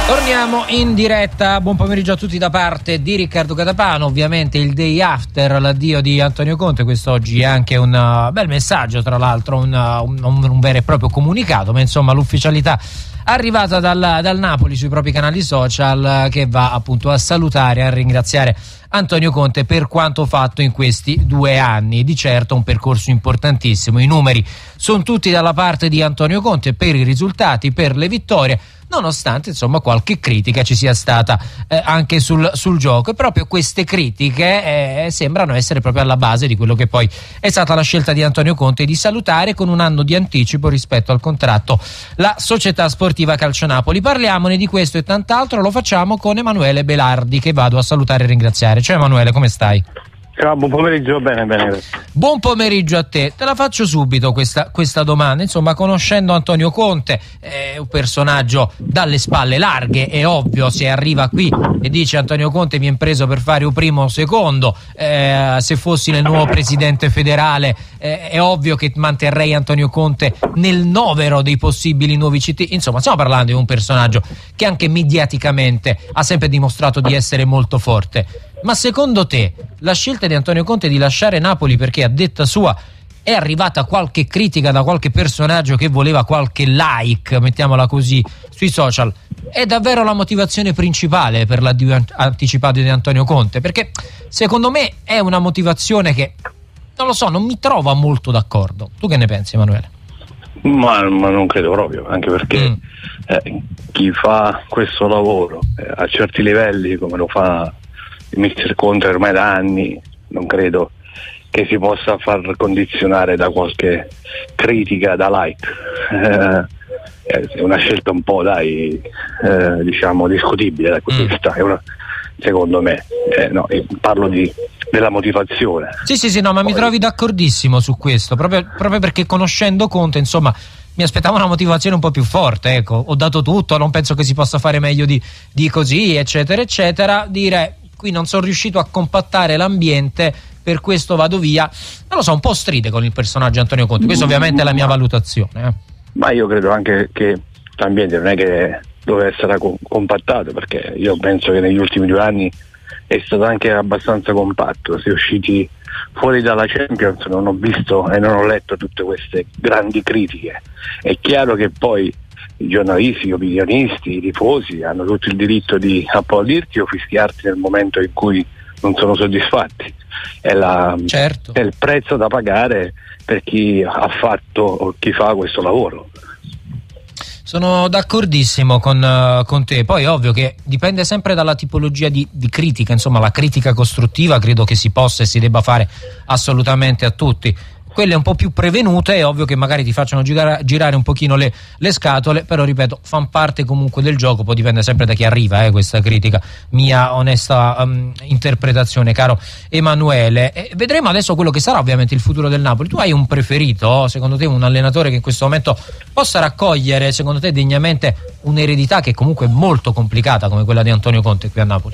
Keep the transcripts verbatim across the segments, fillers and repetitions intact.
Torniamo in diretta, buon pomeriggio a tutti da parte di Riccardo Catapano. Ovviamente il day after l'addio di Antonio Conte, quest'oggi è anche un uh, bel messaggio, tra l'altro un, uh, un, un vero e proprio comunicato, ma insomma l'ufficialità arrivata dal, dal Napoli sui propri canali social, uh, che va appunto a salutare e a ringraziare Antonio Conte per quanto fatto in questi due anni. Di certo un percorso importantissimo, i numeri sono tutti dalla parte di Antonio Conte per i risultati, per le vittorie, nonostante insomma qualche critica ci sia stata eh, anche sul, sul gioco, e proprio queste critiche eh, sembrano essere proprio alla base di quello che poi è stata la scelta di Antonio Conte di salutare con un anno di anticipo rispetto al contratto la Società Sportiva Calcio Napoli. Parliamone di questo e tant'altro, lo facciamo con Emanuele Belardi, che vado a salutare e ringraziare. Ciao Emanuele, come stai? Ciao, buon pomeriggio, bene, bene. Buon pomeriggio a te. Te la faccio subito questa, questa domanda. Insomma, conoscendo Antonio Conte, è un personaggio dalle spalle larghe, è ovvio, se arriva qui e dice Antonio Conte mi ha preso per fare un primo o secondo, eh, se fossi nel nuovo presidente federale eh, è ovvio che manterrei Antonio Conte nel novero dei possibili nuovi C T. Insomma, stiamo parlando di un personaggio che anche mediaticamente ha sempre dimostrato di essere molto forte. Ma secondo te la scelta di Antonio Conte di lasciare Napoli, perché a detta sua è arrivata qualche critica da qualche personaggio che voleva qualche like, mettiamola così, sui social, è davvero la motivazione principale per l'addio anticipato di Antonio Conte? Perché secondo me è una motivazione che, non lo so, non mi trova molto d'accordo. Tu che ne pensi, Emanuele? Ma, ma non credo proprio, anche perché mm. eh, chi fa questo lavoro eh, a certi livelli come lo fa il mister Conte ormai da anni, non credo che si possa far condizionare da qualche critica da like. Eh, è una scelta un po', dai, eh, diciamo discutibile da questo punto di vista, è una, secondo me. Eh, no, parlo di, della motivazione. Sì, sì, sì, no, ma Poi... mi trovi d'accordissimo su questo, proprio, proprio perché conoscendo Conte, insomma, mi aspettavo una motivazione un po' più forte, ecco, ho dato tutto, non penso che si possa fare meglio di, di così, eccetera, eccetera, dire... Qui non sono riuscito a compattare l'ambiente, per questo vado via. Non lo so, un po' stride con il personaggio Antonio Conte. Questa ovviamente è la mia valutazione. Eh. Ma io credo anche che l'ambiente non è che dove essere compattato, perché io penso che negli ultimi due anni è stato anche abbastanza compatto. Si è usciti fuori dalla Champions, non ho visto e non ho letto tutte queste grandi critiche. È chiaro che poi i giornalisti, gli opinionisti, i tifosi hanno tutto il diritto di applaudirti o fischiarti nel momento in cui non sono soddisfatti. È, la, certo. è il prezzo da pagare per chi ha fatto o chi fa questo lavoro. Sono d'accordissimo con, uh, con te. Poi è ovvio che dipende sempre dalla tipologia di, di critica. Insomma, la critica costruttiva credo che si possa e si debba fare assolutamente a tutti. Quelle un po' più prevenute è ovvio che magari ti facciano girare, girare un pochino le, le scatole, però ripeto, fanno parte comunque del gioco, poi dipende sempre da chi arriva, eh, questa critica, mia onesta um, interpretazione, caro Emanuele. E vedremo adesso quello che sarà ovviamente il futuro del Napoli. Tu hai un preferito, secondo te, un allenatore che in questo momento possa raccogliere, secondo te, degnamente un'eredità che comunque è molto complicata come quella di Antonio Conte qui a Napoli?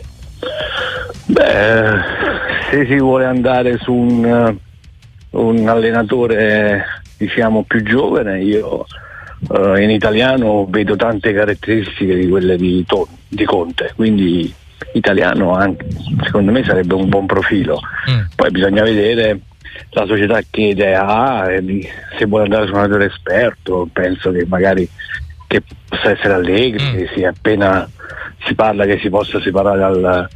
Beh, se si vuole andare su un... un allenatore diciamo più giovane, io uh, in italiano vedo tante caratteristiche di quelle di, to- di Conte, quindi italiano anche, secondo me sarebbe un buon profilo. Mm. Poi bisogna vedere la società che idea ha, e se vuole andare su un allenatore esperto, penso che magari che possa essere Allegri, mm. che sia appena si parla che si possa separare dal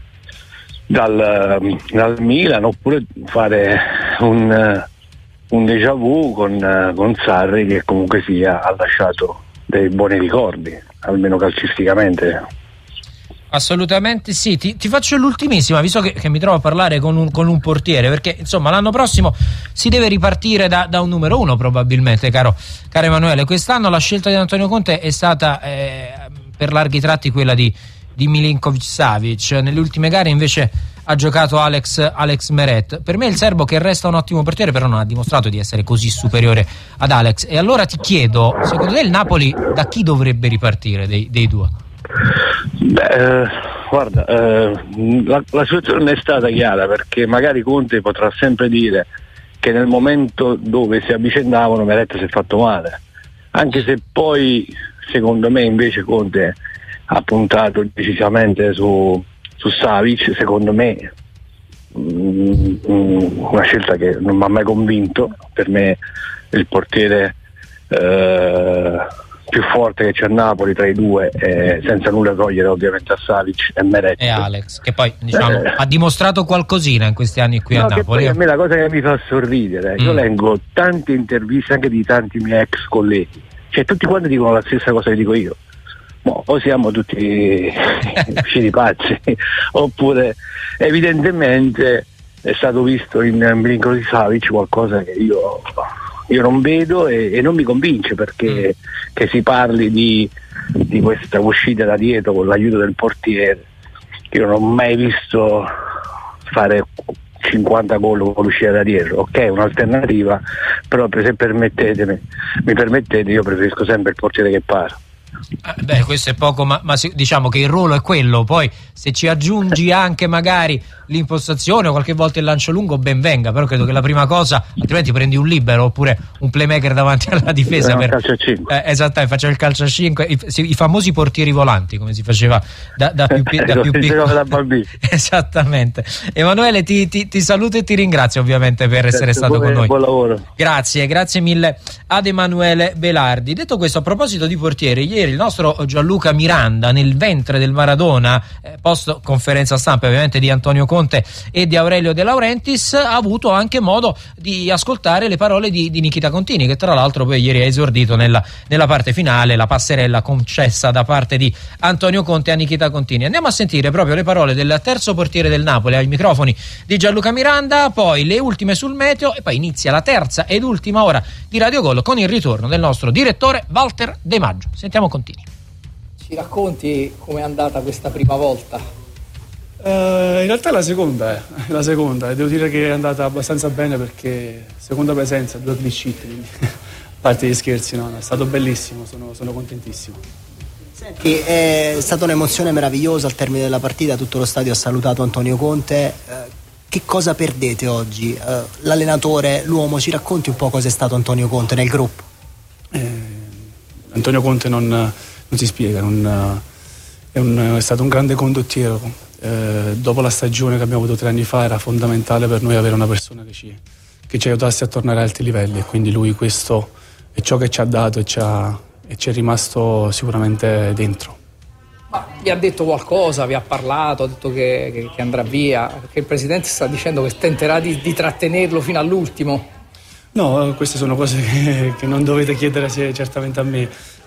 Dal, dal Milan, oppure fare un, un déjà vu con, con Sarri, che comunque sia ha lasciato dei buoni ricordi, almeno calcisticamente. Assolutamente sì. Ti, ti faccio l'ultimissima, visto che, che mi trovo a parlare con un, con un portiere, perché insomma l'anno prossimo si deve ripartire da, da un numero uno probabilmente, caro, caro Emanuele. Quest'anno la scelta di Antonio Conte è stata eh, per larghi tratti quella di di Milinkovic-Savic. Nelle ultime gare invece ha giocato Alex, Alex Meret. Per me il serbo, che resta un ottimo portiere, però non ha dimostrato di essere così superiore ad Alex. E allora ti chiedo, secondo te il Napoli da chi dovrebbe ripartire dei, dei due? Beh, eh, guarda, eh, la, la situazione è stata chiara, perché magari Conte potrà sempre dire che nel momento dove si avvicendavano Meret si è fatto male, anche se poi secondo me invece Conte ha puntato decisamente su, su Savic, secondo me mh, una scelta che non mi ha mai convinto. Per me il portiere eh, più forte che c'è a Napoli tra i due, eh, senza nulla togliere ovviamente a Savic e Meret e Alex, che poi diciamo eh, ha dimostrato qualcosina in questi anni qui no, a Napoli. A me la cosa che mi fa sorridere, mm. io leggo tante interviste anche di tanti miei ex colleghi, cioè tutti quanti dicono la stessa cosa che dico io. Mo, o siamo tutti usciti pazzi oppure evidentemente è stato visto in Milinkovic Savic qualcosa che io io non vedo e, e non mi convince, perché mm. che si parli di, di questa uscita da dietro con l'aiuto del portiere, io non ho mai visto fare cinquanta gol con l'uscita da dietro. Ok, un'alternativa, però se permettetemi mi permettete, io preferisco sempre il portiere che para. Eh, beh, questo è poco, ma, ma diciamo che il ruolo è quello. Poi se ci aggiungi anche magari l'impostazione o qualche volta il lancio lungo, ben venga, però credo che la prima cosa, altrimenti prendi un libero oppure un playmaker davanti alla difesa, per, calcio a cinque. Eh, esatto, facciamo il calcio a cinque, i, i famosi portieri volanti, come si faceva da, da più, da più piccolo. Esattamente. Emanuele, ti, ti, ti saluto e ti ringrazio ovviamente per essere Grazie, stato buone, con noi. Buon lavoro. Grazie, grazie mille ad Emanuele Belardi. Detto questo, a proposito di portieri, ieri il nostro Gianluca Miranda, nel ventre del Maradona, eh, post conferenza stampa ovviamente di Antonio Conte e di Aurelio De Laurentiis, ha avuto anche modo di ascoltare le parole di, di Nikita Contini, che tra l'altro poi ieri ha esordito nella, nella parte finale, la passerella concessa da parte di Antonio Conte a Nikita Contini. Andiamo a sentire proprio le parole del terzo portiere del Napoli ai microfoni di Gianluca Miranda, poi le ultime sul meteo e poi inizia la terza ed ultima ora di Radio Gol con il ritorno del nostro direttore Walter De Maggio. Sentiamo Contini. Ci racconti com'è andata questa prima volta? Uh, in realtà è la seconda, eh. è la seconda, e devo dire che è andata abbastanza bene, perché seconda presenza, due clean sheet, quindi a parte gli scherzi, no, no, è stato bellissimo, sono, sono contentissimo. Senti, è stata un'emozione meravigliosa al termine della partita, tutto lo stadio ha salutato Antonio Conte. Uh, che cosa perdete oggi? Uh, l'allenatore, l'uomo, ci racconti un po' cosa è stato Antonio Conte nel gruppo? Eh, Antonio Conte non, non si spiega, non, è, un, è stato un grande condottiero. Eh, dopo la stagione che abbiamo avuto tre anni fa era fondamentale per noi avere una persona che ci, che ci aiutasse a tornare a alti livelli, e quindi lui questo è ciò che ci ha dato e ci, ha, e ci è rimasto sicuramente dentro. Ma vi ha detto qualcosa, vi ha parlato, ha detto che, che, che andrà via, perché il presidente sta dicendo che tenterà di, di trattenerlo fino all'ultimo. No, queste sono cose che, che non dovete chiedere se, certamente a me.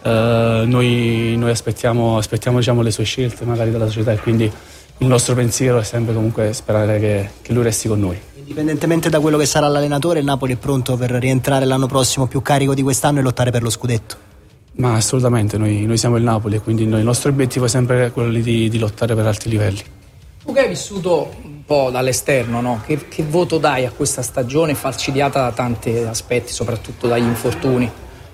Uh, noi, noi aspettiamo, aspettiamo diciamo, le sue scelte magari dalla società, e quindi il nostro pensiero è sempre comunque sperare che, che lui resti con noi. Indipendentemente da quello che sarà l'allenatore, il Napoli è pronto per rientrare l'anno prossimo più carico di quest'anno e lottare per lo scudetto? Ma assolutamente, noi, noi siamo il Napoli, e quindi noi, il nostro obiettivo è sempre quello di, di lottare per alti livelli. Tu che hai vissuto un po' dall'esterno, no? Che, che voto dai a questa stagione falcidiata da tanti aspetti, soprattutto dagli infortuni?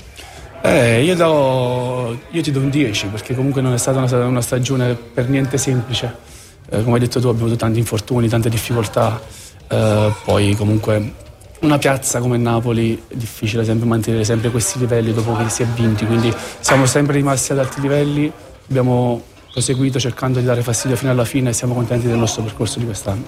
Eh, io, do, io ti do un dieci, perché comunque non è stata una, una stagione per niente semplice. Eh, come hai detto tu, abbiamo avuto tanti infortuni, tante difficoltà, eh, poi comunque una piazza come Napoli è difficile sempre mantenere sempre questi livelli dopo che si è vinti, quindi siamo sempre rimasti ad alti livelli, abbiamo proseguito cercando di dare fastidio fino alla fine e siamo contenti del nostro percorso di quest'anno.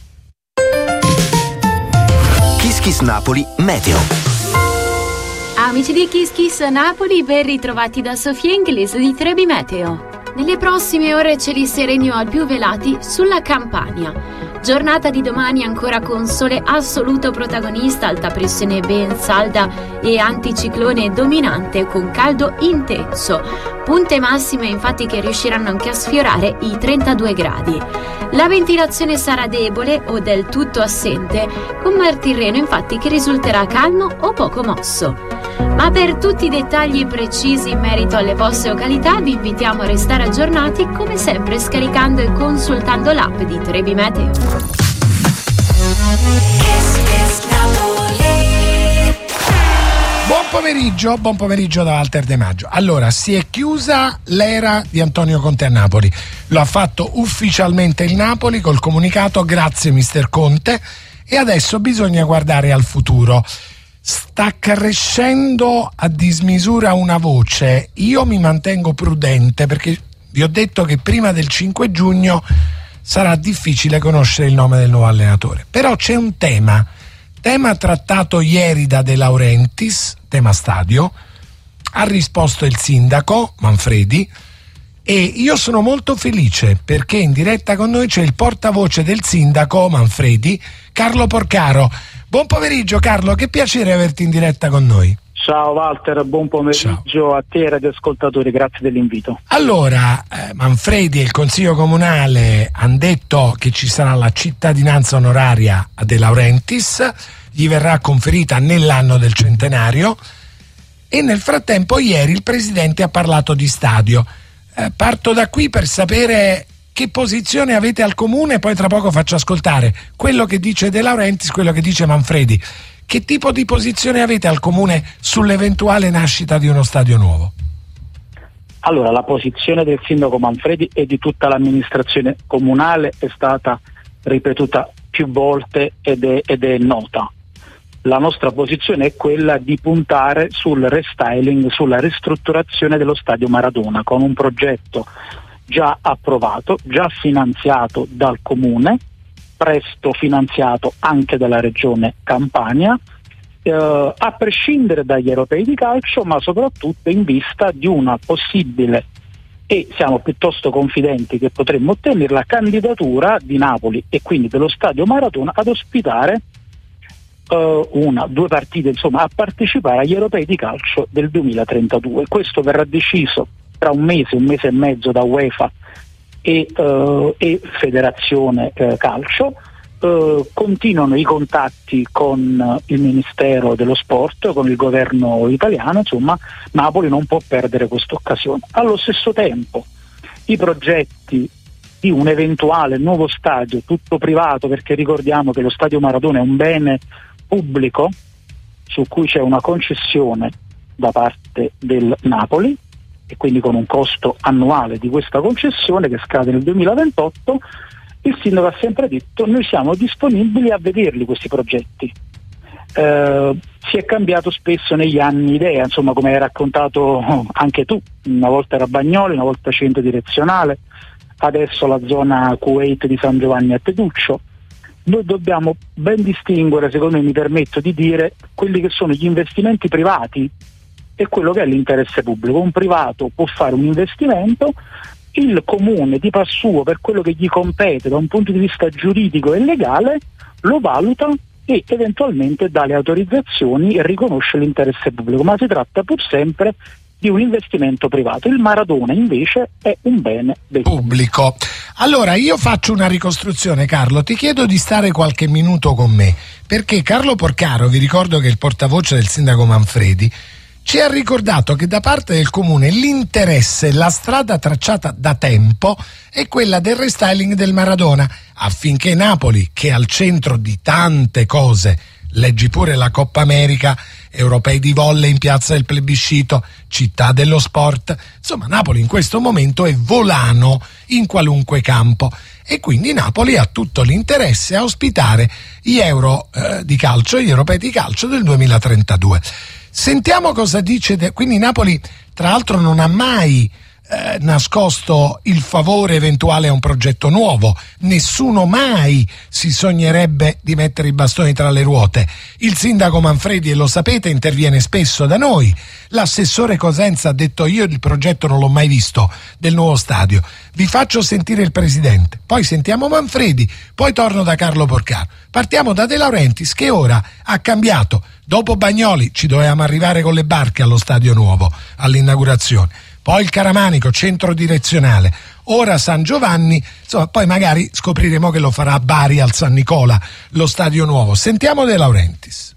Kiss Kiss Napoli Meteo. Amici di Kiss Kiss Napoli, ben ritrovati da Sofia Inglese di Trebi Meteo. Nelle prossime ore cieli sereni o al più velati sulla Campania. Giornata di domani ancora con sole assoluto protagonista, alta pressione ben salda e anticiclone dominante con caldo intenso. Punte massime infatti che riusciranno anche a sfiorare i trentadue gradi. La ventilazione sarà debole o del tutto assente, con mar Tirreno infatti che risulterà calmo o poco mosso. Ma per tutti i dettagli precisi in merito alle vostre località vi invitiamo a restare aggiornati come sempre scaricando e consultando l'app di Trebi Meteo. Buon pomeriggio, buon pomeriggio da Walter De Maggio. Allora, si è chiusa l'era di Antonio Conte a Napoli. Lo ha fatto ufficialmente il Napoli col comunicato "Grazie mister Conte", e adesso bisogna guardare al futuro. Sta crescendo a dismisura una voce, io mi mantengo prudente perché vi ho detto che prima del cinque giugno sarà difficile conoscere il nome del nuovo allenatore, però c'è un tema tema trattato ieri da De Laurentiis, tema stadio. Ha risposto il sindaco Manfredi e io sono molto felice perché in diretta con noi c'è il portavoce del sindaco Manfredi, Carlo Porcaro. Buon pomeriggio Carlo, che piacere averti in diretta con noi. Ciao Walter, buon pomeriggio. Ciao a te e agli ascoltatori, grazie dell'invito. Allora, eh, Manfredi e il Consiglio Comunale hanno detto che ci sarà la cittadinanza onoraria a De Laurentiis, gli verrà conferita nell'anno del centenario e nel frattempo ieri il Presidente ha parlato di stadio. Eh, parto da qui per sapere che posizione avete al Comune, poi tra poco faccio ascoltare quello che dice De Laurentiis, quello che dice Manfredi. Che tipo di posizione avete al Comune sull'eventuale nascita di uno stadio nuovo? Allora, la posizione del sindaco Manfredi e di tutta l'amministrazione comunale è stata ripetuta più volte ed è, ed è nota. La nostra posizione è quella di puntare sul restyling, sulla ristrutturazione dello stadio Maradona, con un progetto già approvato, già finanziato dal Comune, presto finanziato anche dalla Regione Campania, eh, a prescindere dagli europei di calcio, ma soprattutto in vista di una possibile, e siamo piuttosto confidenti che potremmo ottenere, la candidatura di Napoli e quindi dello stadio Maradona ad ospitare uh, una, due partite, insomma a partecipare agli europei di calcio del duemilatrentadue. Questo verrà deciso tra un mese, un mese e mezzo da UEFA e, uh, e Federazione uh, Calcio. Uh, continuano i contatti con uh, il Ministero dello Sport, con il governo italiano, insomma Napoli non può perdere questa occasione. Allo stesso tempo i progetti di un eventuale nuovo stadio, tutto privato, perché ricordiamo che lo stadio Maradona è un bene pubblico su cui c'è una concessione da parte del Napoli e quindi con un costo annuale di questa concessione che scade nel duemilaventotto, il sindaco ha sempre detto: noi siamo disponibili a vederli questi progetti. Eh, si è cambiato spesso negli anni idea, insomma, come hai raccontato anche tu, una volta era Bagnoli, una volta centro direzionale, adesso la zona Kuwait di San Giovanni a Teduccio. Noi dobbiamo ben distinguere, secondo me, mi permetto di dire, quelli che sono gli investimenti privati e quello che è l'interesse pubblico. Un privato può fare un investimento, il Comune di par suo, per quello che gli compete da un punto di vista giuridico e legale, lo valuta e eventualmente dà le autorizzazioni e riconosce l'interesse pubblico, ma si tratta pur sempre di un investimento privato. Il Maradona invece è un bene del pubblico. Allora io faccio una ricostruzione, Carlo, ti chiedo di stare qualche minuto con me, perché Carlo Porcaro, vi ricordo che è il portavoce del sindaco Manfredi, ci ha ricordato che da parte del Comune l'interesse, la strada tracciata da tempo è quella del restyling del Maradona, affinché Napoli, che è al centro di tante cose, leggi pure la Coppa America, europei di volley in piazza del Plebiscito, città dello sport, insomma Napoli in questo momento è volano in qualunque campo e quindi Napoli ha tutto l'interesse a ospitare gli Euro eh, di calcio, gli europei di calcio del duemilatrentadue. Sentiamo cosa dice, de- quindi Napoli tra l'altro non ha mai eh, nascosto il favore eventuale a un progetto nuovo, nessuno mai si sognerebbe di mettere i bastoni tra le ruote. Il sindaco Manfredi, e lo sapete, interviene spesso da noi, l'assessore Cosenza ha detto: io il progetto non l'ho mai visto del nuovo stadio. Vi faccio sentire il presidente, poi sentiamo Manfredi, poi torno da Carlo Porcaro. Partiamo da De Laurentiis, che ora ha cambiato. Dopo Bagnoli ci dovevamo arrivare con le barche allo stadio nuovo, all'inaugurazione, poi il Caramanico, centro direzionale, ora San Giovanni, insomma poi magari scopriremo che lo farà a Bari al San Nicola, lo stadio nuovo. Sentiamo De Laurentiis.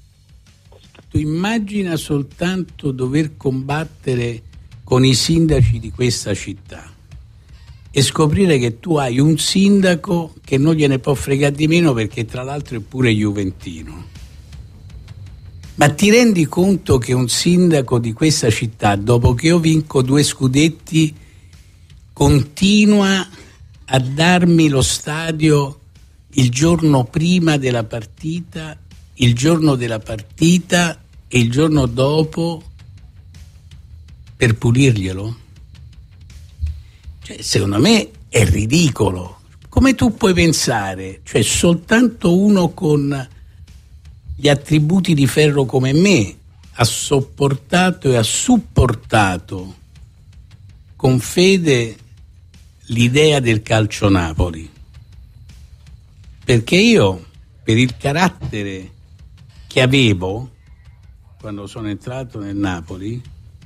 Tu immagina soltanto dover combattere con i sindaci di questa città e scoprire che tu hai un sindaco che non gliene può fregare di meno, perché tra l'altro è pure juventino. Ma ti rendi conto che un sindaco di questa città, dopo che io vinco due scudetti, continua a darmi lo stadio il giorno prima della partita, il giorno della partita e il giorno dopo per pulirglielo? Cioè, secondo me è ridicolo. Come tu puoi pensare, cioè soltanto uno con gli attributi di ferro come me ha sopportato e ha supportato con fede l'idea del calcio Napoli, perché io, per il carattere che avevo quando sono entrato nel Napoli,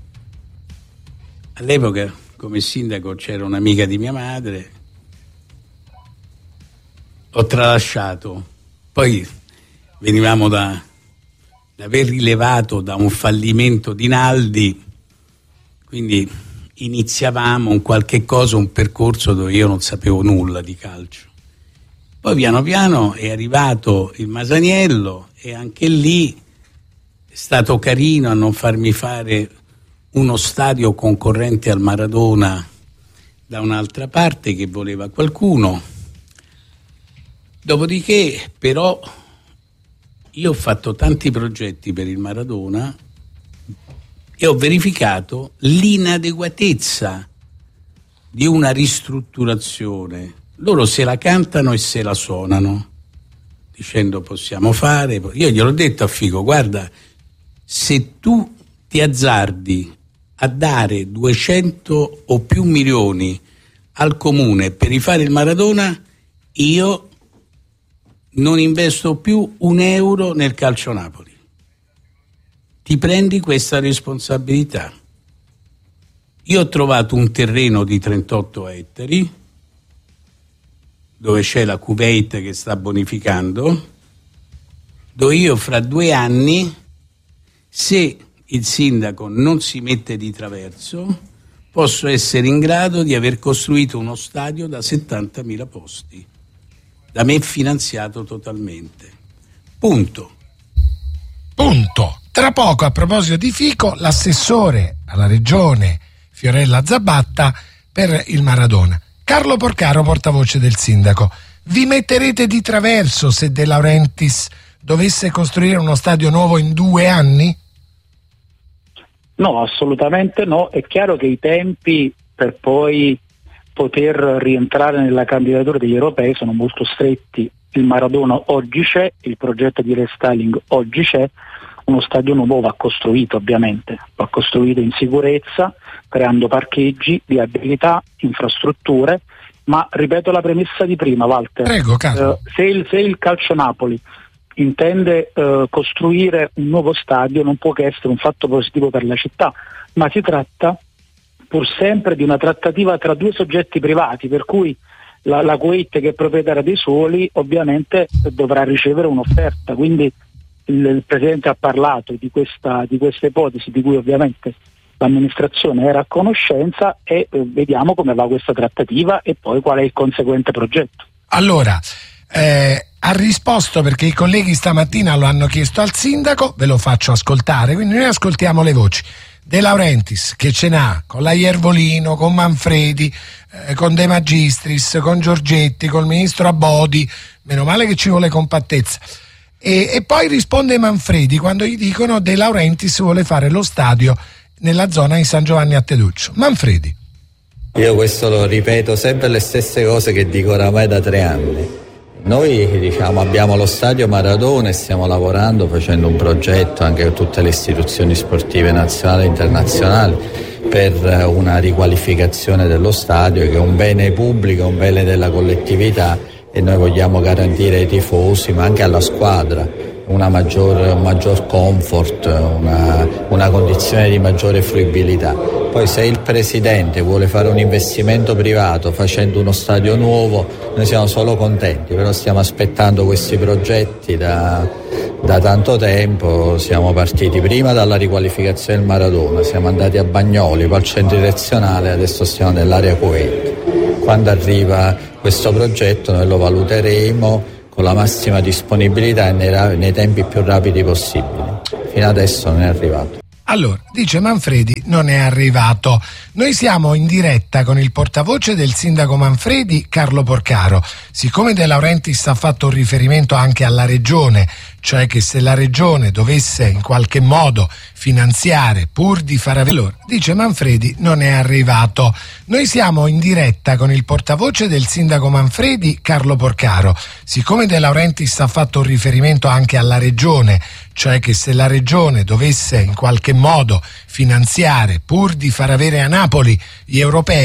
all'epoca come sindaco c'era un'amica di mia madre, ho tralasciato, poi venivamo da, da aver rilevato da un fallimento di Naldi, quindi iniziavamo un qualche cosa, un percorso dove io non sapevo nulla di calcio. Poi piano piano è arrivato il Masaniello e anche lì è stato carino a non farmi fare uno stadio concorrente al Maradona da un'altra parte che voleva qualcuno. Dopodiché però io ho fatto tanti progetti per il Maradona e ho verificato l'inadeguatezza di una ristrutturazione. Loro se la cantano e se la suonano, dicendo possiamo fare. Io gliel'ho detto a Fico, guarda, se tu ti azzardi a dare duecento o più milioni al comune per rifare il Maradona, io non investo più un euro nel calcio Napoli. Ti prendi questa responsabilità. Io ho trovato un terreno di trentotto ettari dove c'è la Kuwait che sta bonificando, dove io fra due anni, se il sindaco non si mette di traverso, posso essere in grado di aver costruito uno stadio da settantamila posti, da me finanziato totalmente. Punto. Punto. Tra poco, a proposito di Fico, l'assessore alla regione Fiorella Zabatta per il Maradona. Carlo Porcaro, portavoce del sindaco. Vi metterete di traverso se De Laurentiis dovesse costruire uno stadio nuovo in due anni? No, assolutamente no. È chiaro che i tempi per poi poter rientrare nella candidatura degli europei sono molto stretti. Il Maradona oggi c'è, il progetto di restyling oggi c'è, uno stadio nuovo va costruito ovviamente, va costruito in sicurezza, creando parcheggi, viabilità, infrastrutture, ma ripeto la premessa di prima, Walter. Prego, Carlo. Eh, se, il, se il Calcio Napoli intende eh, costruire un nuovo stadio non può che essere un fatto positivo per la città, ma si tratta pur sempre di una trattativa tra due soggetti privati, per cui la, la Kuwait, che è proprietaria dei suoli, ovviamente dovrà ricevere un'offerta, quindi il, il Presidente ha parlato di questa, di questa ipotesi di cui ovviamente l'amministrazione era a conoscenza e eh, vediamo come va questa trattativa e poi qual è il conseguente progetto. Allora, eh, ha risposto, perché i colleghi stamattina lo hanno chiesto al sindaco, ve lo faccio ascoltare, quindi noi ascoltiamo le voci. De Laurentiis che ce n'ha con la Iervolino, con Manfredi, eh, con De Magistris, con Giorgetti, col ministro Abodi, meno male che ci vuole compattezza. E, e poi risponde Manfredi quando gli dicono De Laurentiis vuole fare lo stadio nella zona di San Giovanni a Teduccio. Manfredi. Io questo lo ripeto sempre, le stesse cose che dico oramai da tre anni. Noi diciamo abbiamo lo stadio Maradona e stiamo lavorando, facendo un progetto anche con tutte le istituzioni sportive nazionali e internazionali per una riqualificazione dello stadio, che è un bene pubblico, un bene della collettività, e noi vogliamo garantire ai tifosi ma anche alla squadra una maggior, un maggior comfort, una, una condizione di maggiore fruibilità. Poi se il Presidente vuole fare un investimento privato facendo uno stadio nuovo, noi siamo solo contenti, però stiamo aspettando questi progetti da, da tanto tempo. Siamo partiti prima dalla riqualificazione del Maradona, siamo andati a Bagnoli, poi al centro direzionale, adesso stiamo nell'area Kuwait. Quando arriva questo progetto noi lo valuteremo con la massima disponibilità e nei, nei tempi più rapidi possibili. Fino adesso non è arrivato. Allora, dice Manfredi, non è arrivato. Noi siamo in diretta con il portavoce del sindaco Manfredi, Carlo Porcaro. Siccome De Laurentiis ha fatto un riferimento anche alla regione, cioè che se la regione dovesse in qualche modo finanziare pur di far avere... Allora, dice Manfredi, non è arrivato. Noi siamo in diretta con il portavoce del sindaco Manfredi, Carlo Porcaro. Siccome De Laurentiis ha fatto un riferimento anche alla regione, cioè che se la regione dovesse in qualche modo finanziare pur di far avere a Napoli gli europei